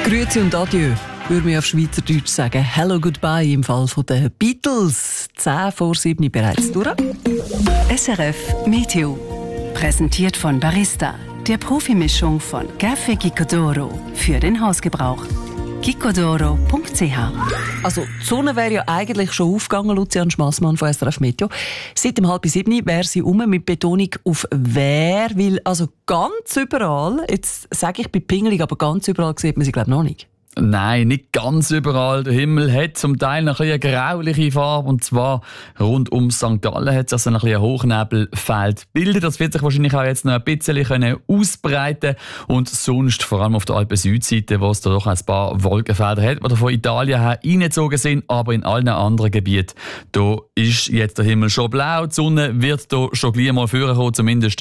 Grüezi und Adieu, würde man auf Schweizerdeutsch sagen. Hello, goodbye im Fall der Beatles. 6:10 bereits durch. SRF Meteo. Präsentiert von Barista, der Profimischung von Café Gicodoro für den Hausgebrauch. gicodoro.ch. Also, die Sonne wäre ja eigentlich schon aufgegangen, Lucian Schmassmann von SRF Meteo. Seit 6:30 wäre sie mit Betonung auf «wär», weil also ganz überall, jetzt sage ich, bin pingelig, aber ganz überall sieht man sie, glaube ich, noch nicht. Nein, nicht ganz überall. Der Himmel hat zum Teil noch ein bisschen eine grauliche Farbe. Und zwar rund um St. Gallen hat sich also noch ein bisschen ein Hochnebelfeld gebildet. Das wird sich wahrscheinlich auch jetzt noch ein bisschen ausbreiten. Und sonst, vor allem auf der Alpen-Südseite, wo es da doch ein paar Wolkenfelder hat, die von Italien her reingezogen sind. Aber in allen anderen Gebieten, da ist jetzt der Himmel schon blau. Die Sonne wird da schon gleich mal vorkommen, zumindest.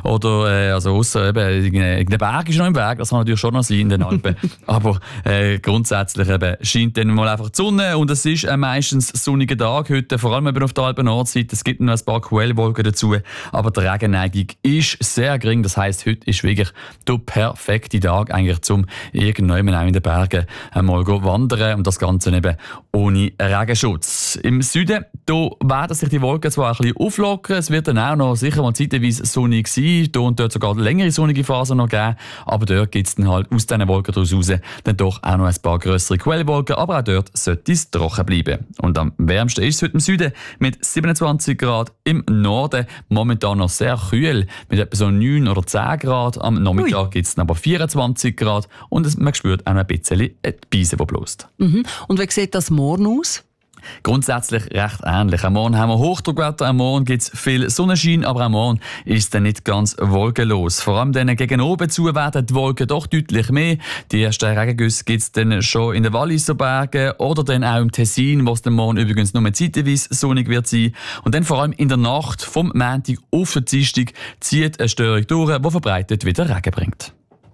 Oder, also ausser eben, in den Bergen ist noch im Weg. Das kann natürlich schon noch sein in den Alpen. Aber, grundsätzlich eben scheint dann mal einfach die Sonne und es ist ein meistens sonniger Tag heute, vor allem eben auf der Alpen-Nordseite. Es gibt noch ein paar Quellwolken dazu, aber die Regenneigung ist sehr gering. Das heisst, heute ist wirklich der perfekte Tag eigentlich, zum irgendwann auch in den Bergen einmal wandern und das Ganze eben ohne Regenschutz. Im Süden, da werden sich die Wolken zwar ein bisschen auflockern, es wird dann auch noch sicher mal zeitweise sonnig sein, da und dort sogar längere sonnige Phasen noch geben, aber dort gibt es dann halt aus diesen Wolken daraus raus dann doch auch noch ein paar grössere Quellwolken, aber auch dort sollte es trocken bleiben. Und am wärmsten ist es heute im Süden mit 27 Grad, im Norden momentan noch sehr kühl mit etwa so 9 oder 10 Grad. Am Nachmittag gibt es aber 24 Grad und man spürt auch noch ein bisschen die Beise, die bläst. Mhm. Und wie sieht das morgen aus? Grundsätzlich recht ähnlich. Am Morgen haben wir Hochdruckwetter, am Morgen gibt es viel Sonnenschein, aber am Morgen ist es dann nicht ganz wolkenlos. Vor allem dann gegen oben zu werden die Wolken doch deutlich mehr. Die ersten Regengüsse gibt es dann schon in den Walliser Bergen oder dann auch im Tessin, wo es dann morgen übrigens nur zeitweise sonnig wird sein. Und dann vor allem in der Nacht vom Montag auf den Dienstag zieht eine Störung durch, die verbreitet wieder Regen bringt.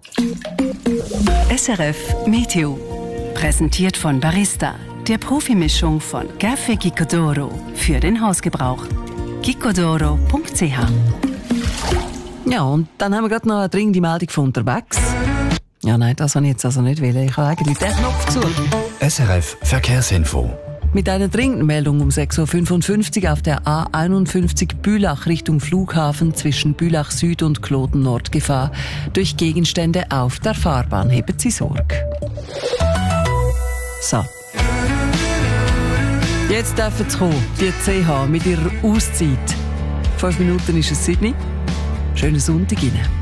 SRF Meteo. Präsentiert von Barista, der Profimischung von Café Gicodoro für den Hausgebrauch. gicodoro.ch. Ja, und dann haben wir gerade noch eine dringende Meldung von unterwegs. Ja, nein, das habe ich jetzt also nicht wollen. Ich habe eigentlich den Knopf zu. SRF Verkehrsinfo. Mit einer dringenden Meldung um 6:55 Uhr auf der A51 Bülach Richtung Flughafen zwischen Bülach Süd und Kloten Nord Gefahr durch Gegenstände auf der Fahrbahn. Heben Sie Sorge. So. Jetzt dürfen Sie kommen, die CH mit ihrer Auszeit. 5 Minuten ist es Sydney. Schönen Sonntag Ihnen.